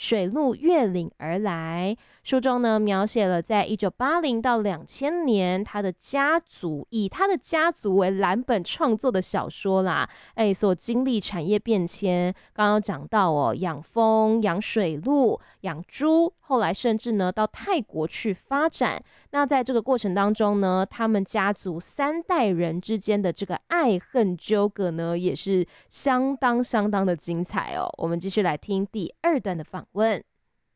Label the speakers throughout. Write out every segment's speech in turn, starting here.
Speaker 1: 水路越岭而来。书中呢描写了在1980到2000年他的家族以他的家族为蓝本创作的小说啦，所经历产业变迁。刚刚讲到养蜂、养水鹿、养猪，后来甚至呢到泰国去发展。那在这个过程当中呢，他们家族3代人之间的这个爱恨纠葛呢，也是相当的精彩哦。我们继续来听第2段的访问。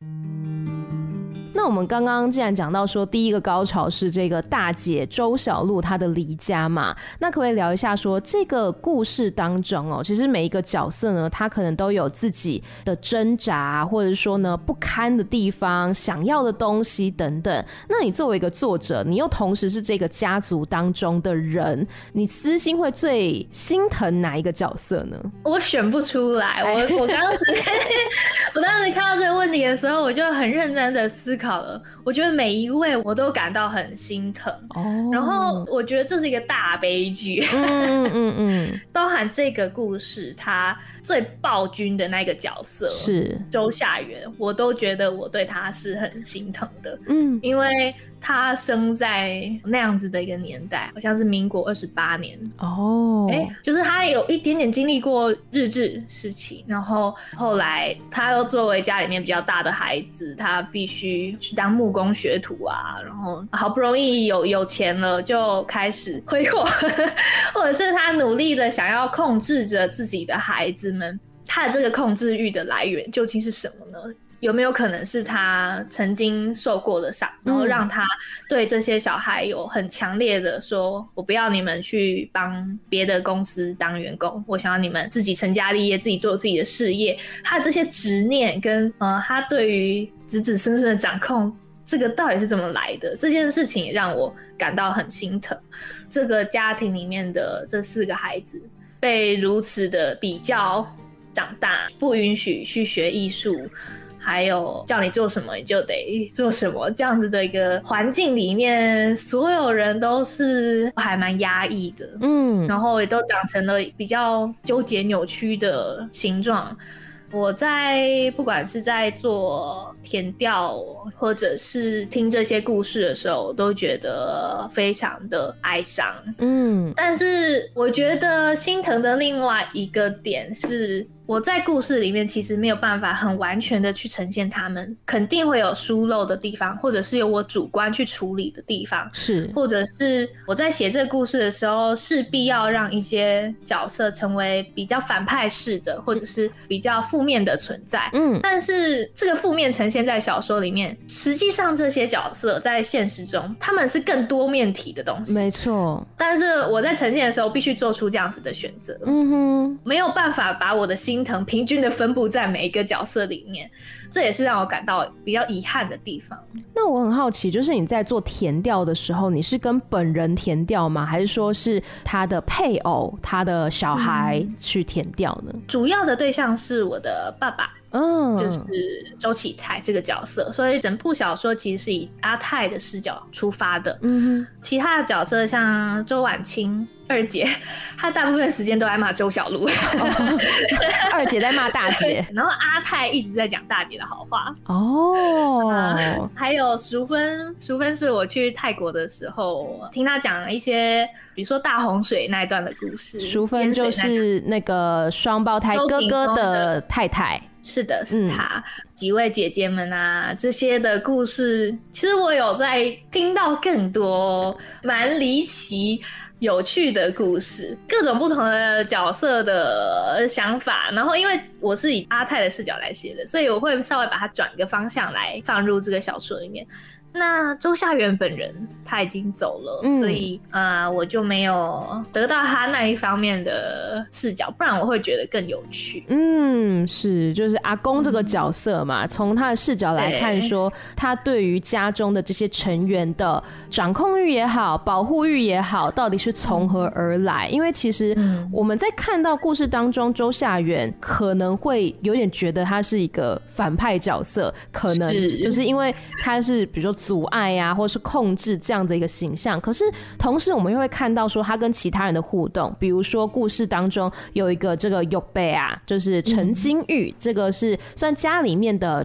Speaker 1: 那我们刚刚既然讲到说第一个高潮是这个大姐周小璐她的离家嘛，那可不可以聊一下说这个故事当中其实每一个角色呢，他可能都有自己的挣扎，或者说呢不堪的地方，想要的东西等等。那你作为一个作者，你又同时是这个家族当中的人，你私心会最心疼哪一个角色呢？
Speaker 2: 我选不出来。我当时看到这个问题的时候，我就很认真的思考了。我觉得每一位我都感到很心疼，然后我觉得这是一个大悲剧，包含这个故事他最暴君的那个角色是周夏元，我都觉得我对他是很心疼的，因为他生在那样子的一个年代，好像是民国28年就是他有一点点经历过日治时期，然后后来他又作为家里面比较大的孩子，他必须去当木工学徒啊，然后好不容易有钱了就开始挥霍或者是他努力的想要控制着自己的孩子们，他的这个控制欲的来源究竟是什么呢？有没有可能是他曾经受过的伤，然后让他对这些小孩有很强烈的说，我不要你们去帮别的公司当员工，我想要你们自己成家立业，自己做自己的事业。他这些执念跟他对于子子孙孙的掌控，这个到底是怎么来的？这件事情也让我感到很心疼。这个家庭里面的这4个孩子被如此的比较长大，不允许去学艺术，还有叫你做什么你就得做什么，这样子的一个环境里面，所有人都是还蛮压抑的，然后也都长成了比较纠结扭曲的形状。我不管是在做田调或者是听这些故事的时候，我都觉得非常的哀伤。但是我觉得心疼的另外一个点是，我在故事里面其实没有办法很完全的去呈现他们，肯定会有疏漏的地方，或者是有我主观去处理的地方，是或者是我在写这个故事的时候势必要让一些角色成为比较反派式的，或者是比较负面的存在。但是这个负面呈现在小说里面，实际上这些角色在现实中他们是更多面体的东西，没错。但是我在呈现的时候必须做出这样子的选择，没有办法把我的心疼平均的分布在每一个角色里面，这也是让我感到比较遗憾的地方。
Speaker 1: 那我很好奇，就是你在做田调的时候，你是跟本人田调吗？还是说是他的配偶、他的小孩去田调呢？
Speaker 2: 主要的对象是我的爸爸，就是周启泰这个角色，所以整部小说其实是以阿泰的视角出发的。其他的角色像周婉清二姐，她大部分时间都在骂周小璐，
Speaker 1: 二姐在骂大姐，
Speaker 2: 然后阿泰一直在讲大姐的好话。还有淑芬是我去泰国的时候听她讲一些，比如说大洪水那一段的故事。淑芬
Speaker 1: 就是那个双胞胎哥哥的太太。
Speaker 2: 是的，是她。几位姐姐们啊，这些的故事，其实我有在听到更多蛮离奇有趣的故事，各种不同的角色的想法，然后因为我是以阿泰的视角来写的，所以我会稍微把它转个方向来放入这个小说里面。那周夏元本人他已经走了，所以我就没有得到他那一方面的视角，不然我会觉得更有趣。
Speaker 1: 是，就是阿公这个角色嘛，从他的视角来看说，他对于家中的这些成员的掌控欲也好，保护欲也好，到底是从何而来？因为其实我们在看到故事当中，周夏元可能会有点觉得他是一个反派角色，可能就是因为他是比如说阻碍啊，或是控制这样的一个形象。可是同时我们又会看到说他跟其他人的互动，比如说故事当中有一个这个玉伯啊，就是陈金玉，这个是算家里面的